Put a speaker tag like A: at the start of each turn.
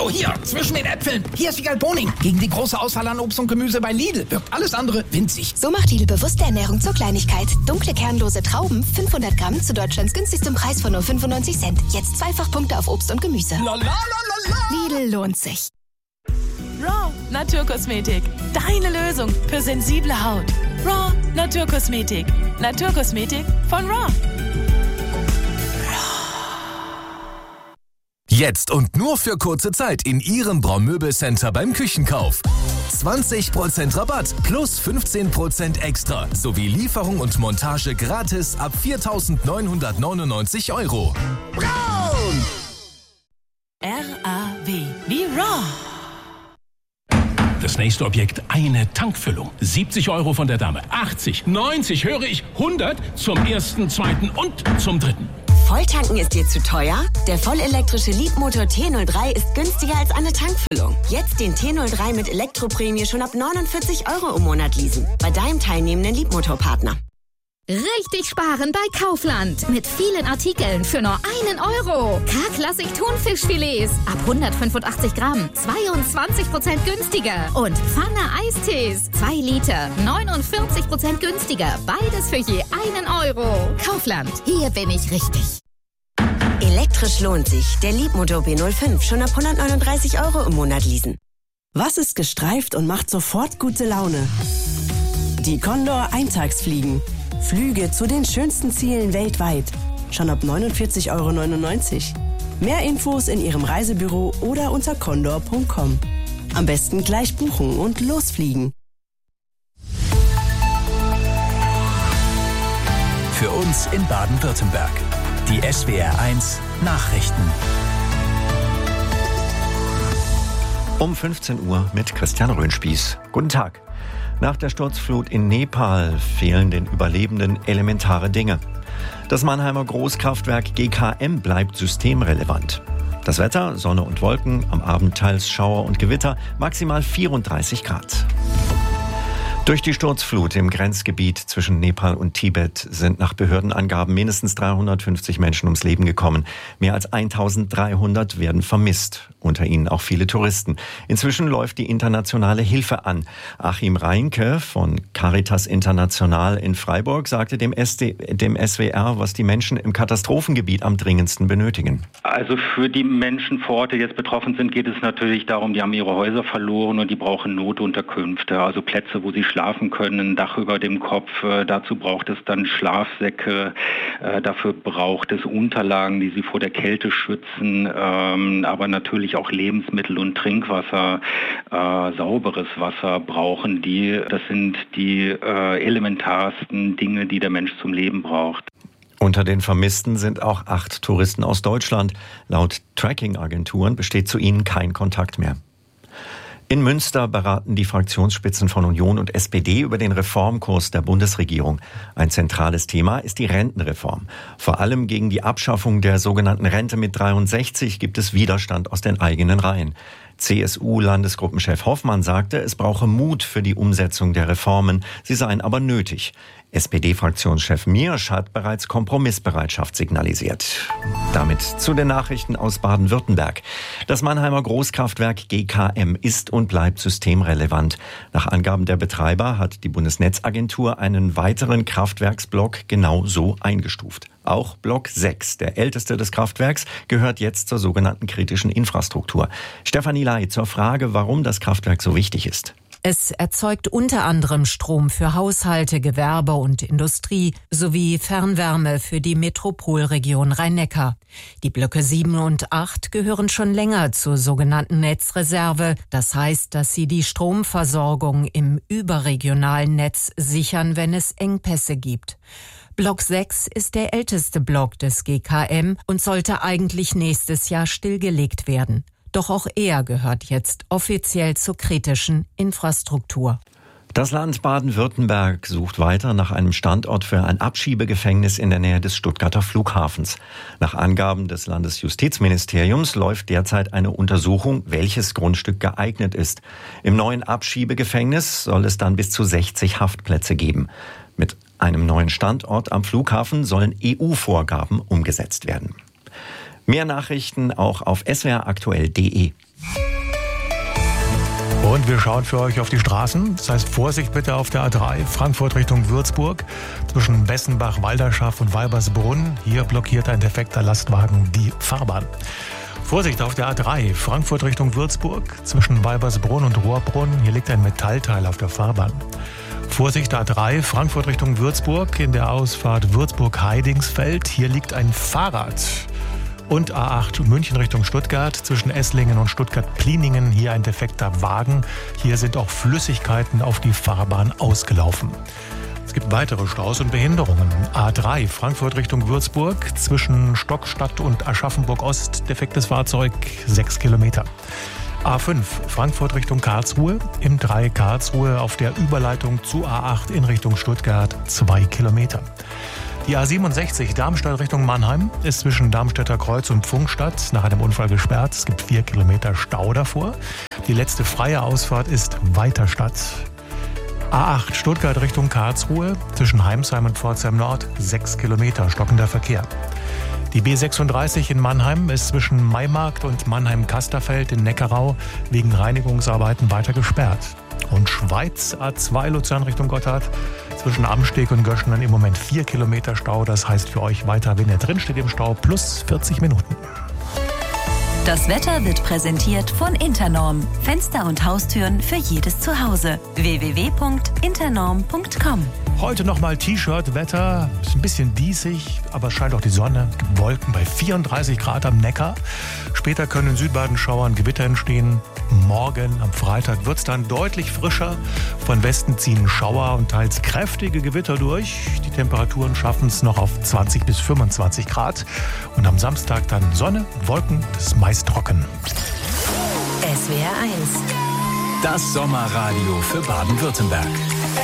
A: Hallo, hier, zwischen den Äpfeln. Hier ist Wiegald Boning. Gegen die große Auswahl an Obst und Gemüse bei Lidl wirkt alles andere winzig.
B: So macht Lidl bewusste Ernährung zur Kleinigkeit. Dunkle, kernlose Trauben, 500 Gramm zu Deutschlands günstigstem Preis von nur 95 Cent. Jetzt Zweifachpunkte auf Obst und Gemüse. Lidl lohnt sich.
C: Raw Naturkosmetik. Deine Lösung für sensible Haut. Raw Naturkosmetik. Naturkosmetik von Raw.
D: Jetzt und nur für kurze Zeit in Ihrem Braun-Möbel-Center beim Küchenkauf. 20% Rabatt plus 15% extra sowie Lieferung und Montage gratis ab 4.999 €.
A: Braun!
C: R-A-W wie Raw.
E: Das nächste Objekt, eine Tankfüllung. 70 € von der Dame, 80, 90, höre ich, 100 zum ersten, zweiten und zum dritten.
F: Volltanken ist dir zu teuer? Der vollelektrische Leapmotor T03 ist günstiger als eine Tankfüllung. Jetzt den T03 mit Elektroprämie schon ab 49 € im Monat leasen. Bei deinem teilnehmenden Leapmotor-Partner.
G: Richtig sparen bei Kaufland. Mit vielen Artikeln für nur 1 €. K-Klassik Thunfischfilets ab 185 Gramm. 22% günstiger. Und Pfanne Eistees. 2 Liter. 49% günstiger. Beides für je 1 €. Kaufland. Hier bin ich richtig.
F: Elektrisch lohnt sich. Der Leapmotor B05 schon ab 139 € im Monat leasen.
H: Was ist gestreift und macht sofort gute Laune? Die Condor Eintagsfliegen. Flüge zu den schönsten Zielen weltweit. Schon ab 49,99 €. Mehr Infos in Ihrem Reisebüro oder unter condor.com. Am besten gleich buchen und losfliegen.
D: Für uns in Baden-Württemberg. Die SWR1 Nachrichten.
I: Um 15 Uhr mit Christian Röhnspieß. Guten Tag. Nach der Sturzflut in Nepal fehlen den Überlebenden elementare Dinge. Das Mannheimer Großkraftwerk GKM bleibt systemrelevant. Das Wetter, Sonne und Wolken, am Abend teils Schauer und Gewitter, maximal 34 Grad. Durch die Sturzflut im Grenzgebiet zwischen Nepal und Tibet sind nach Behördenangaben mindestens 350 Menschen ums Leben gekommen. Mehr als 1300 werden vermisst, unter ihnen auch viele Touristen. Inzwischen läuft die internationale Hilfe an. Achim Reinke von Caritas International in Freiburg sagte dem SWR, was die Menschen im Katastrophengebiet am dringendsten benötigen.
J: Also für die Menschen vor Ort, die jetzt betroffen sind, geht es natürlich darum, die haben ihre Häuser verloren und die brauchen Notunterkünfte, also Plätze, wo sie schlafen können, ein Dach über dem Kopf. Dazu braucht es dann Schlafsäcke, dafür braucht es Unterlagen, die sie vor der Kälte schützen, aber natürlich auch Lebensmittel und Trinkwasser, sauberes Wasser brauchen die. Das sind die elementarsten Dinge, die der Mensch zum Leben braucht.
I: Unter den Vermissten sind auch 8 Touristen aus Deutschland. Laut Tracking-Agenturen besteht zu ihnen kein Kontakt mehr. In Münster beraten die Fraktionsspitzen von Union und SPD über den Reformkurs der Bundesregierung. Ein zentrales Thema ist die Rentenreform. Vor allem gegen die Abschaffung der sogenannten Rente mit 63 gibt es Widerstand aus den eigenen Reihen. CSU-Landesgruppenchef Hoffmann sagte, es brauche Mut für die Umsetzung der Reformen, sie seien aber nötig. SPD-Fraktionschef Miersch hat bereits Kompromissbereitschaft signalisiert. Damit zu den Nachrichten aus Baden-Württemberg. Das Mannheimer Großkraftwerk GKM ist und bleibt systemrelevant. Nach Angaben der Betreiber hat die Bundesnetzagentur einen weiteren Kraftwerksblock genau so eingestuft. Auch Block 6, der älteste des Kraftwerks, gehört jetzt zur sogenannten kritischen Infrastruktur. Stefanie Lai zur Frage, warum das Kraftwerk so wichtig ist.
K: Es erzeugt unter anderem Strom für Haushalte, Gewerbe und Industrie sowie Fernwärme für die Metropolregion Rhein-Neckar. Die Blöcke 7 und 8 gehören schon länger zur sogenannten Netzreserve. Das heißt, dass sie die Stromversorgung im überregionalen Netz sichern, wenn es Engpässe gibt. Block 6 ist der älteste Block des GKM und sollte eigentlich nächstes Jahr stillgelegt werden. Doch auch er gehört jetzt offiziell zur kritischen Infrastruktur.
I: Das Land Baden-Württemberg sucht weiter nach einem Standort für ein Abschiebegefängnis in der Nähe des Stuttgarter Flughafens. Nach Angaben des Landesjustizministeriums läuft derzeit eine Untersuchung, welches Grundstück geeignet ist. Im neuen Abschiebegefängnis soll es dann bis zu 60 Haftplätze geben. Mit einem neuen Standort am Flughafen sollen EU-Vorgaben umgesetzt werden. Mehr Nachrichten auch auf swraktuell.de.
L: Und wir schauen für euch auf die Straßen. Das heißt, Vorsicht bitte auf der A3, Frankfurt Richtung Würzburg. Zwischen Bessenbach, Walderschaft und Weibersbrunn. Hier blockiert ein defekter Lastwagen die Fahrbahn. Vorsicht auf der A3, Frankfurt Richtung Würzburg. Zwischen Weibersbrunn und Rohrbrunn. Hier liegt ein Metallteil auf der Fahrbahn. Vorsicht A3, Frankfurt Richtung Würzburg. In der Ausfahrt Würzburg-Heidingsfeld. Hier liegt ein Fahrrad. Und A8 München Richtung Stuttgart, zwischen Esslingen und Stuttgart-Pliningen, hier ein defekter Wagen. Hier sind auch Flüssigkeiten auf die Fahrbahn ausgelaufen. Es gibt weitere Staus und Behinderungen. A3 Frankfurt Richtung Würzburg, zwischen Stockstadt und Aschaffenburg-Ost, defektes Fahrzeug, 6 Kilometer. A5 Frankfurt Richtung Karlsruhe, im 3 Karlsruhe auf der Überleitung zu A8 in Richtung Stuttgart, 2 Kilometer. Die A67 Darmstadt Richtung Mannheim ist zwischen Darmstädter Kreuz und Pfungstadt nach einem Unfall gesperrt. Es gibt 4 Kilometer Stau davor. Die letzte freie Ausfahrt ist Weiterstadt. A8 Stuttgart Richtung Karlsruhe zwischen Heimsheim und Pforzheim Nord 6 Kilometer stockender Verkehr. Die B36 in Mannheim ist zwischen Maimarkt und Mannheim-Kasterfeld in Neckarau wegen Reinigungsarbeiten weiter gesperrt. Und Schweiz A2 Luzern Richtung Gotthard zwischen Amsteg und Göschenen im Moment 4 Kilometer Stau. Das heißt für euch weiter, wenn ihr drin steht im Stau, plus 40 Minuten.
M: Das Wetter wird präsentiert von Internorm. Fenster und Haustüren für jedes Zuhause. www.internorm.com.
L: Heute nochmal T-Shirt-Wetter. Ist ein bisschen diesig, aber es scheint auch die Sonne. Es gibt Wolken bei 34 Grad am Neckar. Später können in Südbaden Schauern Gewitter entstehen. Morgen, am Freitag, wird es dann deutlich frischer. Von Westen ziehen Schauer und teils kräftige Gewitter durch. Die Temperaturen schaffen es noch auf 20 bis 25 Grad. Und am Samstag dann Sonne, Wolken, das ist meist trocken.
M: SWR 1.
D: Das Sommerradio für Baden-Württemberg.